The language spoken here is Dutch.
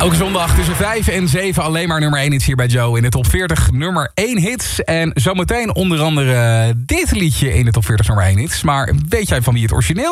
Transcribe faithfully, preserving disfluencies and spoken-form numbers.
Elke zondag tussen vijf en zeven alleen maar nummer één hits hier bij Joe in de top veertig nummer één hits. En zometeen onder andere dit liedje in de top veertig nummer één hits. Maar weet jij van wie het origineel